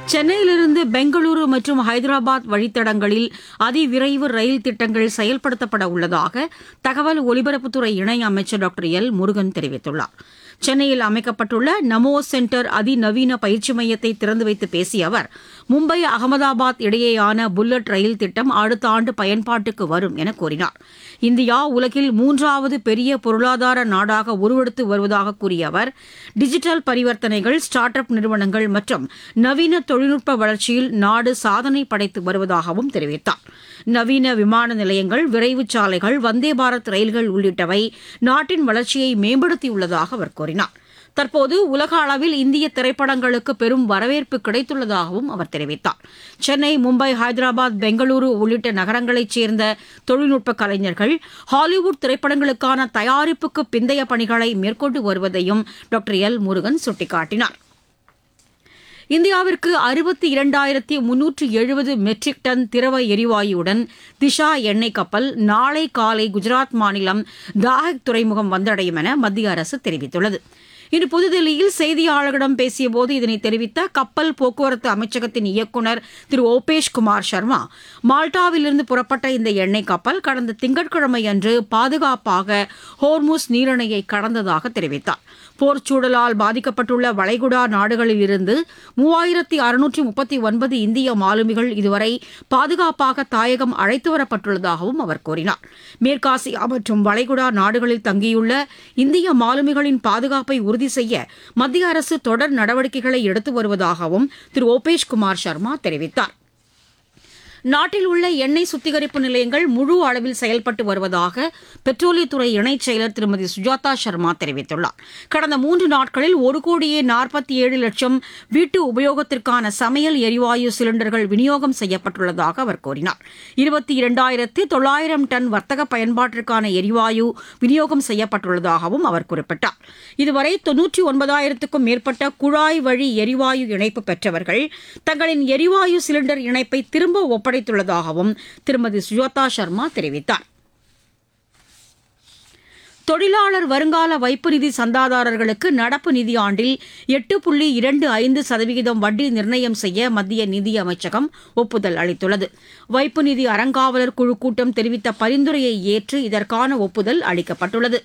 சென்னையிலிருந்து பெங்களூரு மற்றும் ஹைதராபாத் வழித்தடங்களில் அதிவிரைவு ரயில் திட்டங்கள் செயல்படுத்தப்பட உள்ளதாக தகவல் ஒலிபரப்புத்துறை இணையமைச்சர் டாக்டர் எல் முருகன் தெரிவித்துள்ளார். சென்னையில் அமைக்கப்பட்டுள்ள நமோ சென்டர் அதிநவீன பயிற்சி மையத்தை திறந்து வைத்து பேசிய அவர், மும்பை அகமதாபாத் இடையேயான புல்லட் ரயில் திட்டம் அடுத்த ஆண்டு பயன்பாட்டுக்கு வரும் என கூறினார். இந்தியா உலகில் 3வது பெரிய பொருளாதார நாடாக உருவெடுத்து வருவதாக கூறிய அவர், டிஜிட்டல் பரிவர்த்தனைகள், ஸ்டார்ட் அப் நிறுவனங்கள் மற்றும் நவீன தொழில்நுட்ப வளர்ச்சியில் நாடு சாதனை படைத்து வருவதாகவும் தெரிவித்தார். நவீன விமான நிலையங்கள், விரைவு சாலைகள், வந்தே பாரத் ரயில்கள் உள்ளிட்டவை நாட்டின் வளர்ச்சியை மேம்படுத்தியுள்ளதாக அவர் கூறினார். தற்போது உலக அளவில் இந்திய திரைப்படங்களுக்கு பெரும் வரவேற்பு கிடைத்துள்ளதாகவும் அவர் தெரிவித்தார். சென்னை, மும்பை, ஹைதராபாத், பெங்களூரு உள்ளிட்ட நகரங்களைச் சேர்ந்த தொழில்நுட்ப கலைஞர்கள் ஹாலிவுட் திரைப்படங்களுக்கான தயாரிப்புக்கு பிந்தைய பணிகளை மேற்கொண்டு வருவதையும் டாக்டர் எல் முருகன் சுட்டிக்காட்டினார். இந்தியாவிற்கு 62,370 மெட்ரிக் டன் திரவ எரிவாயுடன் திஷா எண்ணெய் கப்பல் நாளை காலை குஜராத் மாநிலம் தாஹக் துறைமுகம் வந்தடையும் என மத்திய அரசு தெரிவித்துள்ளது. இன்று புதுதில்லியில் செய்தியாளர்களிடம் பேசியபோது இதனை தெரிவித்த கப்பல் போக்குவரத்து அமைச்சகத்தின் இயக்குநர் திரு ஓபேஷ் குமார் சர்மா, மால்டாவிலிருந்து புறப்பட்ட இந்த எண்ணெய் கப்பல் கடந்த திங்கட்கிழமை அன்று பாதுகாப்பாக ஹோர்முஸ் நீரிணையை கடந்ததாக தெரிவித்தார். போர்ச்சூழலால் பாதிக்கப்பட்டுள்ள வளைகுடா நாடுகளில் இருந்து 3,639 இந்திய மாலுமிகள் இதுவரை பாதுகாப்பாக தாயகம் அழைத்து வரப்பட்டுள்ளதாகவும் அவர் கூறினார். மேற்காசியா மற்றும் வளைகுடா நாடுகளில் தங்கியுள்ள இந்திய மாலுமிகளின் பாதுகாப்பை உறுதி செய்ய மத்திய அரசு தொடர் நடவடிக்கைகளை எடுத்து வருவதாகவும் திரு ஓபேஷ் குமார் சர்மா தெரிவித்தார். நாட்டில் உள்ள எண்ணெய் சுத்திகரிப்பு நிலையங்கள் முழு அளவில் செயல்பட்டு வருவதாக பெட்ரோலியத்துறை இணைச் செயலர் திருமதி சுஜாதா சர்மா தெரிவித்துள்ளார். கடந்த 3 நாட்களில் 1,47,00,000 வீட்டு உபயோகத்திற்கான சமையல் எரிவாயு சிலிண்டர்கள் விநியோகம் செய்யப்பட்டுள்ளதாக அவர் கூறினார். 22,900 டன் வர்த்தக பயன்பாட்டிற்கான எரிவாயு விநியோகம் செய்யப்பட்டுள்ளதாகவும் அவர் குறிப்பிட்டார். இதுவரை 99,000க்கும் மேற்பட்ட குழாய் வழி எரிவாயு இணைப்பு பெற்றவர்கள் தங்களின் எரிவாயு சிலிண்டர் இணைப்பை திரும்ப ஒப்படைத்துள்ளதாகவும் திருமதி சுஜாதா சர்மா தெரிவித்தார். தொழிலாளர் வருங்கால வைப்பு நிதி சந்தாதாரர்களுக்கு நடப்பு நிதியாண்டில் 8.25% வட்டி நிர்ணயம் செய்ய மத்திய நிதி அமைச்சகம் ஒப்புதல் அளித்துள்ளது. வைப்பு நிதி அறங்காவலர் குழு கூட்டம் தெரிவித்த பரிந்துரையை ஏற்று இதற்கான ஒப்புதல் அளிக்கப்பட்டுள்ளது.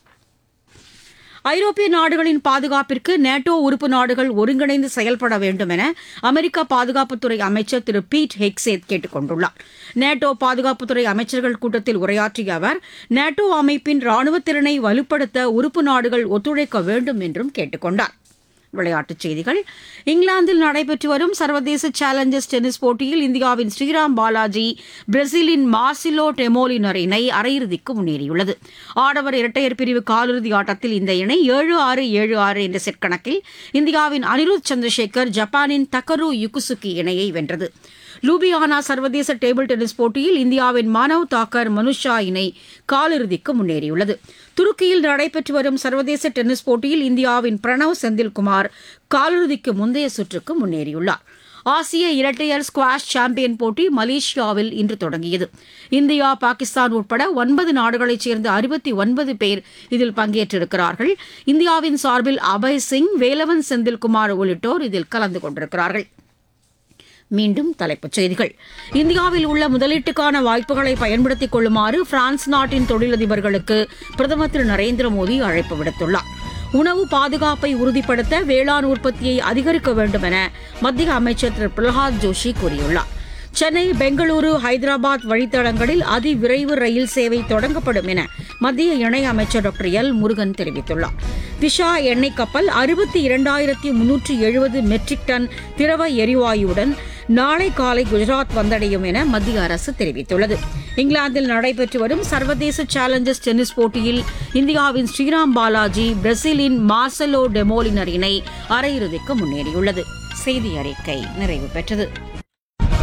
ஐரோப்பிய நாடுகளின் பாதுகாப்பிற்கு நேட்டோ உறுப்பு நாடுகள் ஒருங்கிணைந்து செயல்பட வேண்டும் என அமெரிக்க பாதுகாப்புத்துறை அமைச்சர் திரு பீட் ஹெக்சேத் கேட்டுக் கொண்டுள்ளார். நேட்டோ பாதுகாப்புத்துறை அமைச்சர்கள் கூட்டத்தில் உரையாற்றிய அவர், நேட்டோ அமைப்பின் ராணுவத் திறனை வலுப்படுத்த உறுப்பு நாடுகள் ஒத்துழைக்க வேண்டும் என்றும் கேட்டுக் கொண்டார். விளையாட்டுச் செய்திகள். இங்கிலாந்தில் நடைபெற்று வரும் சர்வதேச சேலஞ்சர்ஸ் டென்னிஸ் போட்டியில் இந்தியாவின் ஸ்ரீராம் பாலாஜி பிரேசிலின் மார்சிலோ டெமோலினர் இணை அரையிறுதிக்கு முன்னேறியுள்ளது. ஆடவர் இரட்டையர் பிரிவு காலிறுதி ஆட்டத்தில் இந்த இணை 7-6, 7-6 என்ற செட் கணக்கில் இந்தியாவின் அனிருத் சந்திரசேகர் ஜப்பானின் தக்கரு யுகுசுகி இணையை வென்றது. லூபியானா சர்வதேச டேபிள் டென்னிஸ் போட்டியில் இந்தியாவின் மானவ் தாக்கர் மனுஷா இணை காலிறுதிக்கு முன்னேறியுள்ளது. துருக்கியில் நடைபெற்று வரும் சர்வதேச டென்னிஸ் போட்டியில் இந்தியாவின் பிரணவ் செந்தில்குமார் காலிறுதிக்கு முந்தைய சுற்றுக்கு முன்னேறியுள்ளார். ஆசிய இரட்டையர் ஸ்குவாஷ் சாம்பியன் போட்டி மலேசியாவில் இன்று தொடங்கியது. இந்தியா, பாகிஸ்தான் உட்பட 9 நாடுகளைச் சேர்ந்த 69 பேர் இதில் பங்கேற்றிருக்கிறார்கள். இந்தியாவின் சார்பில் அபய் சிங், வேலவன் செந்தில்குமார் உள்ளிட்டோர் இதில் கலந்து கொண்டிருக்கிறார்கள். மீண்டும் தலைப்புச் செய்திகள். இந்தியாவில் உள்ள முதலீட்டுக்கான வாய்ப்புகளை பயன்படுத்திக் கொள்ளுமாறு பிரான்ஸ் நாட்டின் தொழிலதிபர்களுக்கு பிரதமர் திரு நரேந்திர மோடி அழைப்பு விடுத்துள்ளார். உணவு பாதுகாப்பை உறுதிப்படுத்த வேளாண் உற்பத்தியை அதிகரிக்க வேண்டும் என மத்திய அமைச்சர் திரு பிரகலாத் ஜோஷி கூறியுள்ளார். சென்னை, பெங்களூரு, ஹைதராபாத் வழித்தடங்களில் அதிவிரைவு ரயில் சேவை தொடங்கப்படும் என மத்திய இணையமைச்சர் டாக்டர் எல் முருகன் தெரிவித்துள்ளார். திஷா எண்ணெய் கப்பல் 62,370 மெட்ரிக் டன் திரவ எரிவாயுடன் நாளை காலை குஜராத் வந்தடையும் என மத்திய அரசு தெரிவித்துள்ளது. இங்கிலாந்தில் நடைபெற்று வரும் சர்வதேச சேலஞ்சர்ஸ் டென்னிஸ் போட்டியில் இந்தியாவின் ஸ்ரீராம் பாலாஜி பிரேசிலின் மார்செலோ டெமோலினர் இணை அரையிறுதிக்கு முன்னேறியுள்ளது. செய்தி அறிக்கை நிறைவு பெற்றது.